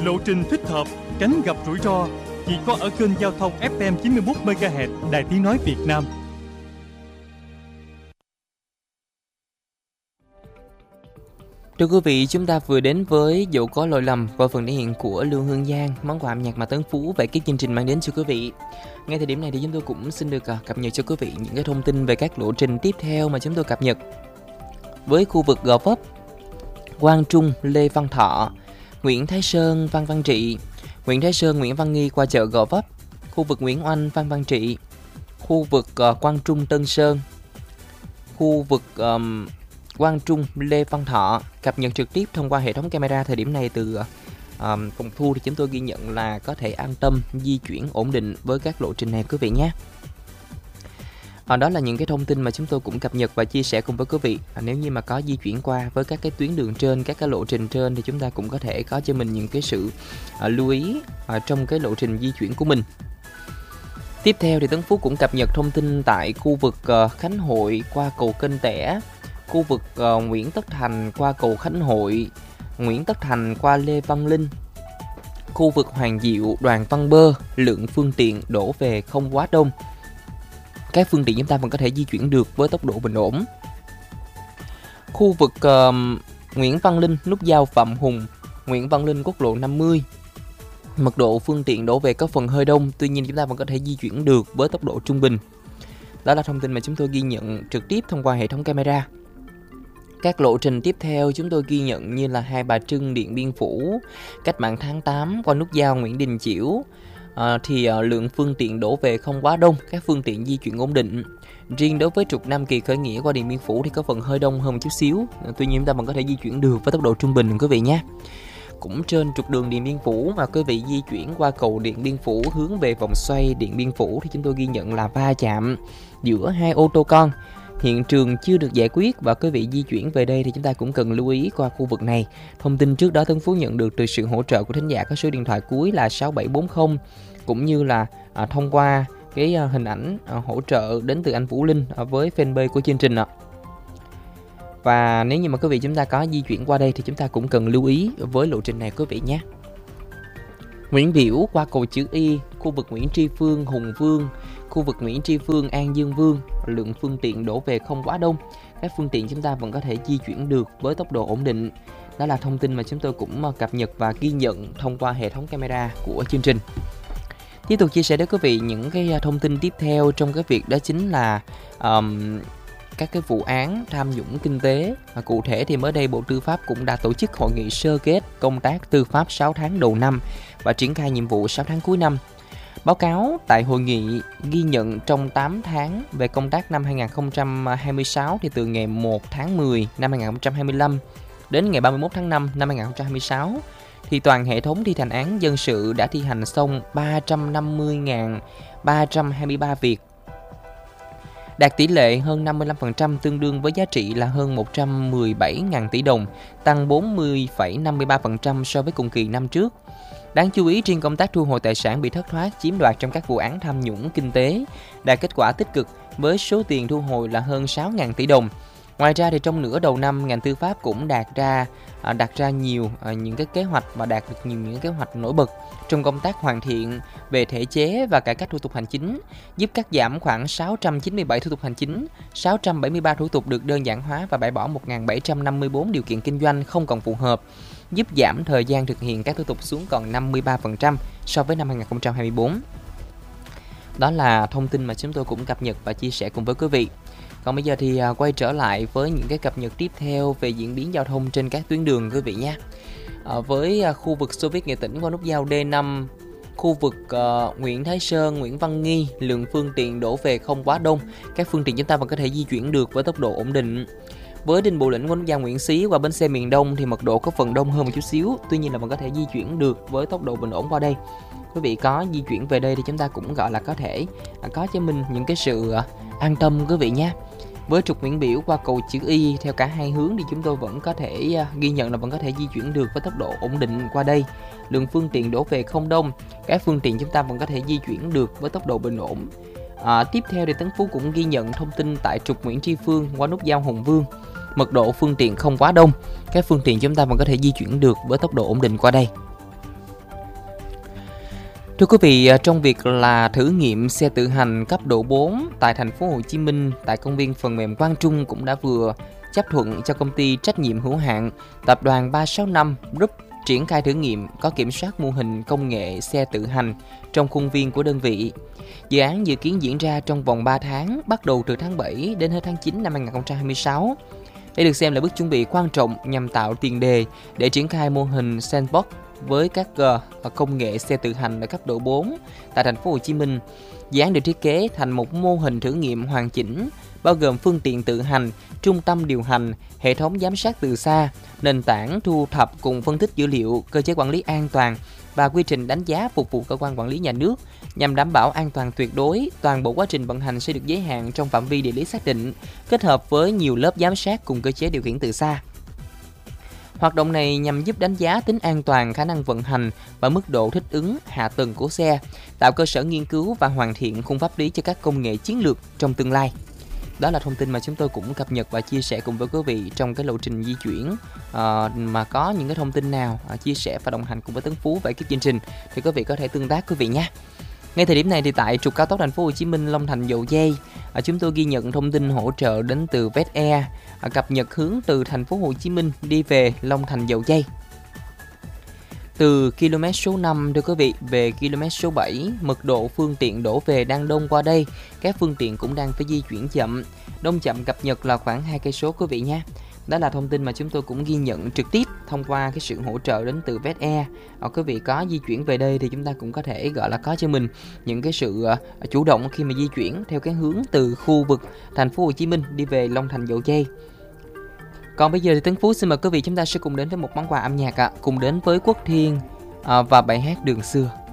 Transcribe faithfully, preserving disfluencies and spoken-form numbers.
lộ trình thích hợp, tránh gặp rủi ro. Chỉ có ở kênh giao thông ép em chín mươi mốt mê ga héc Đài Tiếng nói Việt Nam. Thưa quý vị, chúng ta vừa đến với Dẫu có lỗi lầm qua phần thể hiện của Lưu Hương Giang, món quà âm nhạc mà Tấn Phú về cái chương trình mang đến cho quý vị. Ngay thời điểm này thì chúng tôi cũng xin được cập nhật cho quý vị những cái thông tin về các lộ trình tiếp theo mà chúng tôi cập nhật. Với khu vực Gò Vấp, Quang Trung, Lê Văn Thọ, Nguyễn Thái Sơn, Phan Văn Trị, Nguyễn Thái Sơn, Nguyễn Văn Nghi qua chợ Gò Vấp, khu vực Nguyễn Oanh, Phan Văn Trị, khu vực uh, Quang Trung, Tân Sơn, khu vực um, Quang Trung, Lê Văn Thọ, cập nhật trực tiếp thông qua hệ thống camera thời điểm này từ uh, phòng thu thì chúng tôi ghi nhận là có thể an tâm di chuyển ổn định với các lộ trình này quý vị nhé. À, đó là những cái thông tin mà chúng tôi cũng cập nhật và chia sẻ cùng với quý vị. À, nếu như mà có di chuyển qua với các cái tuyến đường trên, các cái lộ trình trên thì chúng ta cũng có thể có cho mình những cái sự à, lưu ý à, trong cái lộ trình di chuyển của mình. Tiếp theo thì Tấn Phú cũng cập nhật thông tin tại khu vực uh, Khánh Hội qua cầu Kênh Tẻ, khu vực uh, Nguyễn Tất Thành qua cầu Khánh Hội, Nguyễn Tất Thành qua Lê Văn Linh, khu vực Hoàng Diệu, Đoàn Văn Bơ, lượng phương tiện đổ về không quá đông. Các phương tiện chúng ta vẫn có thể di chuyển được với tốc độ bình ổn. Khu vực uh, Nguyễn Văn Linh, nút giao Phạm Hùng, Nguyễn Văn Linh, quốc lộ năm mươi. Mật độ phương tiện đổ về có phần hơi đông, tuy nhiên chúng ta vẫn có thể di chuyển được với tốc độ trung bình. Đó là thông tin mà chúng tôi ghi nhận trực tiếp thông qua hệ thống camera. Các lộ trình tiếp theo chúng tôi ghi nhận như là Hai Bà Trưng, Điện Biên Phủ, Cách mạng tháng tám qua nút giao Nguyễn Đình Chiểu. À, thì uh, lượng phương tiện đổ về không quá đông, các phương tiện di chuyển ổn định. Riêng đối với trục Nam Kỳ Khởi Nghĩa qua Điện Biên Phủ thì có phần hơi đông hơn một chút xíu, tuy nhiên chúng ta vẫn có thể di chuyển được với tốc độ trung bình quý vị nhé. Cũng trên trục đường Điện Biên Phủ mà quý vị di chuyển qua cầu Điện Biên Phủ hướng về vòng xoay Điện Biên Phủ thì chúng tôi ghi nhận là va chạm giữa hai ô tô con. Hiện trường chưa được giải quyết và quý vị di chuyển về đây thì chúng ta cũng cần lưu ý qua khu vực này. Thông tin trước đó Tấn Phú nhận được từ sự hỗ trợ của thính giả có số điện thoại cuối là sáu bảy bốn không, cũng như là à, thông qua cái à, hình ảnh à, hỗ trợ đến từ anh Vũ Linh à, với fanpage của chương trình ạ. Và nếu như mà quý vị chúng ta có di chuyển qua đây thì chúng ta cũng cần lưu ý với lộ trình này quý vị nhé. Nguyễn Biểu qua cầu chữ Y, khu vực Nguyễn Tri Phương, Hùng Vương, khu vực Nguyễn Tri Phương, An Dương Vương, lượng phương tiện đổ về không quá đông. Các phương tiện chúng ta vẫn có thể di chuyển được với tốc độ ổn định. Đó là thông tin mà chúng tôi cũng cập nhật và ghi nhận thông qua hệ thống camera của chương trình. Tiếp tục chia sẻ đến quý vị những cái thông tin tiếp theo trong cái việc đó chính là um, các cái vụ án tham nhũng kinh tế. À, cụ thể thì mới đây Bộ Tư pháp cũng đã tổ chức hội nghị sơ kết công tác tư pháp sáu tháng đầu năm và triển khai nhiệm vụ sáu tháng cuối năm. Báo cáo tại hội nghị ghi nhận trong tám tháng về công tác năm hai không hai sáu thì từ ngày một tháng mười năm hai không hai lăm đến ngày ba mươi mốt tháng năm năm hai không hai sáu thì toàn hệ thống thi hành án dân sự đã thi hành xong ba trăm năm mươi nghìn ba trăm hai mươi ba việc, đạt tỷ lệ hơn năm mươi lăm phần trăm, tương đương với giá trị là hơn một trăm mười bảy nghìn tỷ đồng, tăng bốn mươi phẩy năm mươi ba phần trăm so với cùng kỳ năm trước. Đáng chú ý, riêng công tác thu hồi tài sản bị thất thoát, chiếm đoạt trong các vụ án tham nhũng kinh tế đạt kết quả tích cực với số tiền thu hồi là hơn sáu nghìn tỷ đồng. Ngoài ra thì trong nửa đầu năm, ngành tư pháp cũng đạt ra à, đặt ra nhiều à, những cái kế hoạch và đạt được nhiều những kế hoạch nổi bật trong công tác hoàn thiện về thể chế và cải cách thủ tục hành chính, giúp cắt giảm khoảng sáu trăm chín mươi bảy thủ tục hành chính, sáu trăm bảy mươi ba thủ tục được đơn giản hóa và bãi bỏ một nghìn bảy trăm năm mươi tư điều kiện kinh doanh không còn phù hợp, giúp giảm thời gian thực hiện các thủ tục xuống còn năm mươi ba phần trăm so với năm hai không hai tư. Đó là thông tin mà chúng tôi cũng cập nhật và chia sẻ cùng với quý vị. Còn bây giờ thì quay trở lại với những cái cập nhật tiếp theo về diễn biến giao thông trên các tuyến đường quý vị nhé. À, với khu vực Xô Viết Nghệ Tĩnh qua nút giao D năm, khu vực uh, Nguyễn Thái Sơn, Nguyễn Văn Nghi, lượng phương tiện đổ về không quá đông. Các phương tiện chúng ta vẫn có thể di chuyển được với tốc độ ổn định. Với Đinh Bộ Lĩnh qua nút giao Nguyễn Xí qua bến xe miền Đông thì mật độ có phần đông hơn một chút xíu, tuy nhiên là vẫn có thể di chuyển được với tốc độ bình ổn qua đây. Quý vị có di chuyển về đây thì chúng ta cũng gọi là có thể có cho mình những cái sự an tâm quý vị nhé. Với trục Nguyễn Biểu qua cầu chữ Y theo cả hai hướng thì chúng tôi vẫn có thể ghi nhận là vẫn có thể di chuyển được với tốc độ ổn định qua đây. Lượng phương tiện đổ về không đông, các phương tiện chúng ta vẫn có thể di chuyển được với tốc độ bình ổn. À, tiếp theo thì Tấn Phú cũng ghi nhận thông tin tại trục Nguyễn Tri Phương qua nút giao Hùng Vương. Mật độ phương tiện không quá đông, các phương tiện chúng ta vẫn có thể di chuyển được với tốc độ ổn định qua đây. Thưa quý vị, trong việc là thử nghiệm xe tự hành cấp độ bốn tại thành phố Hồ Chí Minh, tại công viên phần mềm Quang Trung cũng đã vừa chấp thuận cho công ty trách nhiệm hữu hạn tập đoàn ba sáu năm Group triển khai thử nghiệm có kiểm soát mô hình công nghệ xe tự hành trong khuôn viên của đơn vị. Dự án dự kiến diễn ra trong vòng ba tháng, bắt đầu từ tháng bảy đến hết tháng chín năm hai nghìn không trăm hai mươi sáu. Đây được xem là bước chuẩn bị quan trọng nhằm tạo tiền đề để triển khai mô hình sandbox với các uh, công nghệ xe tự hành ở cấp độ bốn tại thành phố Hồ Chí Minh. Dự án được thiết kế thành một mô hình thử nghiệm hoàn chỉnh, bao gồm phương tiện tự hành, trung tâm điều hành, hệ thống giám sát từ xa, nền tảng thu thập cùng phân tích dữ liệu, cơ chế quản lý an toàn và quy trình đánh giá phục vụ cơ quan quản lý nhà nước nhằm đảm bảo an toàn tuyệt đối. Toàn bộ quá trình vận hành sẽ được giới hạn trong phạm vi địa lý xác định, kết hợp với nhiều lớp giám sát cùng cơ chế điều khiển từ xa. Hoạt động này nhằm giúp đánh giá tính an toàn, khả năng vận hành và mức độ thích ứng hạ tầng của xe, tạo cơ sở nghiên cứu và hoàn thiện khung pháp lý cho các công nghệ chiến lược trong tương lai. Đó là thông tin mà chúng tôi cũng cập nhật và chia sẻ cùng với quý vị trong cái lộ trình di chuyển. Uh, mà có những cái thông tin nào uh, chia sẻ và đồng hành cùng với Tấn Phú về cái chương trình thì quý vị có thể tương tác quý vị nhé. Ngay thời điểm này thì tại trục cao tốc thành phố Hồ Chí Minh Long Thành Dầu Giây, à, chúng tôi ghi nhận thông tin hỗ trợ đến từ Vetair, à, cập nhật hướng từ thành phố Hồ Chí Minh đi về Long Thành Dầu Giây. Từ km số năm thưa quý vị về km số bảy, mật độ phương tiện đổ về đang đông qua đây, các phương tiện cũng đang phải di chuyển chậm. Đông chậm cập nhật là khoảng hai cây số quý vị nha. Đó là thông tin mà chúng tôi cũng ghi nhận trực tiếp thông qua cái sự hỗ trợ đến từ Vetair. Ở quý vị có di chuyển về đây thì chúng ta cũng có thể gọi là có cho mình những cái sự uh, chủ động khi mà di chuyển theo cái hướng từ khu vực thành phố Hồ Chí Minh đi về Long Thành Dầu Giây. Còn bây giờ thì Tấn Phú xin mời quý vị chúng ta sẽ cùng đến với một món quà âm nhạc ạ, à, cùng đến với Quốc Thiên uh, và bài hát Đường Xưa.